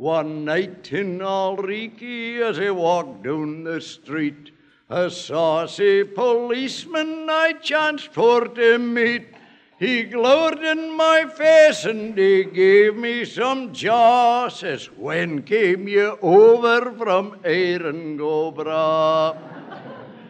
One night in Alriki, as I walked down the street, a saucy policeman I chanced for to meet. He glowered in my face and he gave me some jaw. Says, when came you over from Erin go Bra?